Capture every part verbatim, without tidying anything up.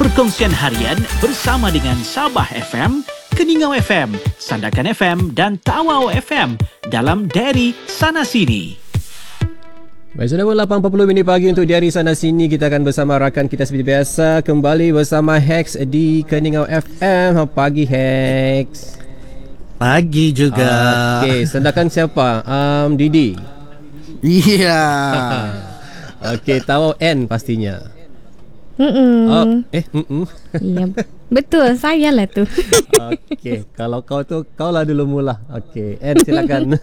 Perkongsian harian bersama dengan Sabah F M, Keningau F M, Sandakan F M dan Tawau F M dalam Diary Sana Sini. Baik, sudah pukul lapan empat puluh minit pagi untuk Diary Sana Sini. Kita akan bersama rakan kita seperti biasa, kembali bersama Hex di Keningau F M. Pagi Hex. Pagi juga. Ah, Okey, Sandakan siapa? Um, Didi. Iya. Okey, Tawau N pastinya. Mm-mm. Oh, eh, mm-mm. Ya, betul, saya lah tu. Okey, kalau kau tu, kau lah dulu mula. Okey, N silakan.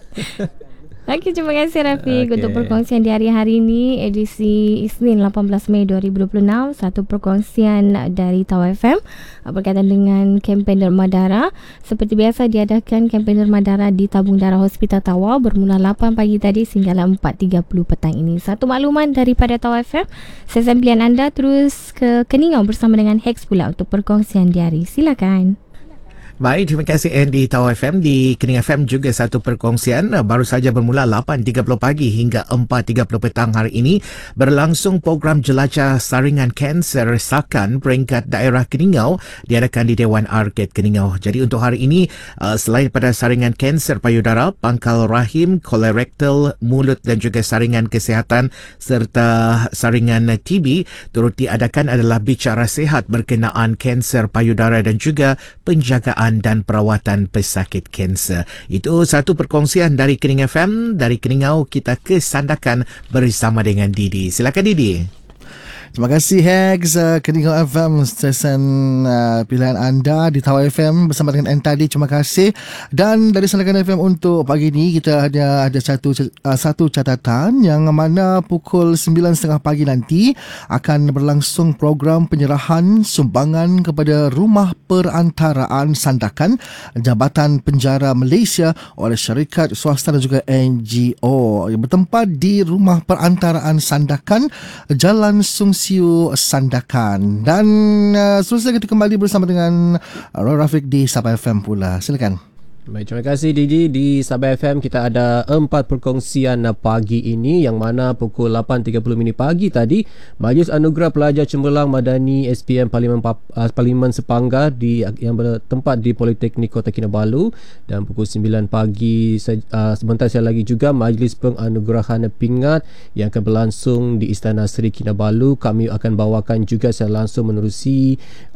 Okey, terima kasih Rafiq Okey. untuk perkongsian di hari hari ini, edisi Isnin lapan belas Mei dua ribu dua puluh enam. Satu perkongsian dari Tawau F M berkaitan dengan kempen derma darah. Seperti biasa diadakan kempen derma darah di Tabung Darah Hospital Tawau bermula lapan pagi tadi sehingga empat tiga puluh petang ini. Satu makluman daripada Tawau F M. Sesi pilihan anda terus ke Keningau bersama dengan Hex pula untuk perkongsian di hari. Silakan. Baik, terima kasih Andy. Tawau F M di Keningau F M juga satu perkongsian baru saja bermula lapan tiga puluh pagi hingga empat tiga puluh petang hari ini berlangsung program jelajah saringan kanser sakan peringkat daerah Keningau diadakan di Dewan Arcade Keningau. Jadi untuk hari ini uh, selain pada saringan kanser payudara, pangkal rahim, kolorektal, mulut dan juga saringan kesihatan serta saringan T B, turut diadakan adalah bicara sihat berkenaan kanser payudara dan juga penjagaan dan perawatan pesakit kanser. Itu satu perkongsian dari Keningau F M. Dari Keningau kita ke Sandakan bersama dengan Didi. Silakan Didi. Terima kasih Hex, uh, Keningau F M, stesen uh, pilihan anda di Tawau F M bersama dengan N tadi. Terima kasih. Dan dari Sandakan F M untuk pagi ini kita ada ada satu uh, satu catatan yang mana pukul sembilan tiga puluh pagi nanti akan berlangsung program penyerahan sumbangan kepada Rumah Perantaraan Sandakan Jabatan Penjara Malaysia oleh syarikat swasta dan juga N G O yang bertempat di Rumah Perantaraan Sandakan, Jalan Sung Siu Sandakan. Dan uh, seterusnya kita kembali bersama dengan uh, Roy Rafiq di Sabah F M pula. Silakan. Baik, terima kasih Didi. Di Sabah F M kita ada empat perkongsian pagi ini, yang mana pukul lapan tiga puluh minit pagi tadi Majlis Anugerah Pelajar Cemerlang Madani S P M Parlimen, uh, Parlimen Sepanggar di, yang bertempat di Politeknik Kota Kinabalu, dan pukul sembilan pagi uh, sebentar saya lagi juga Majlis Penganugerahan Pingat yang akan berlangsung di Istana Seri Kinabalu. Kami akan bawakan juga secara langsung menerusi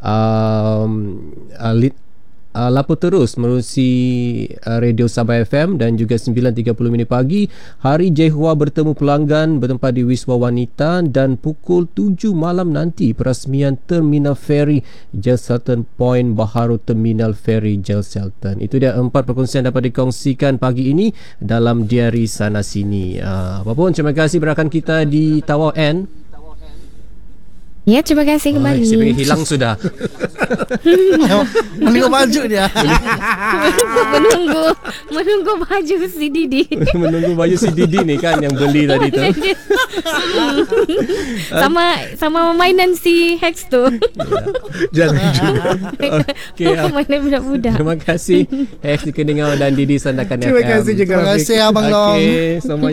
um, uh, lit Uh, lapor terus menerusi uh, Radio Sabah F M, dan juga sembilan tiga puluh minit pagi Hari Jehua bertemu pelanggan bertempat di Wisma Wanita, dan pukul tujuh malam nanti perasmian Terminal Ferry Jail Sultan Point Baharu Terminal Ferry Jail Sultan. Itu dia empat perkongsian dapat dikongsikan pagi ini dalam Diary Sana Sini. Uh, apapun, terima kasih berakan kita di Tawau N. Ya, terima kasih kembali. Ay, saya hilang sudah. Menunggu baju dia. menunggu menunggu baju si Didi. Menunggu baju si Didi ni kan yang beli tadi tu. sama sama mainan si Hex tu. Ya. Jangan juga. Okey. Mainan budak-budak. Terima kasih Hex di Keningau dan Didi Sandakan F M. Terima kasih juga. Terima kasih Abang Long. Okey, semuanya.